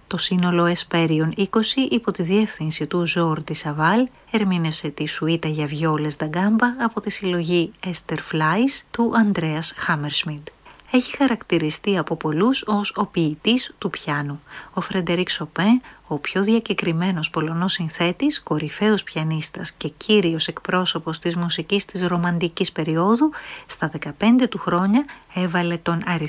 Το σύνολο Εσπέριον 20 υπό τη διεύθυνση του Ζόρ Ντι Σαβάλ ερμήνευσε τη σουίτα για βιόλες da gamba από τη συλλογή Esther Flies του Andreas Hammerschmidt. Έχει χαρακτηριστεί από πολλούς ως ο ποιητής του πιάνου. Ο Φρεντερίκ Σοπέν, ο πιο διακεκριμένος Πολωνός συνθέτης, κορυφαίος πιανίστας και κύριος εκπρόσωπος της μουσικής της ρομαντικής περίοδου, στα 15 του χρόνια έβαλε τον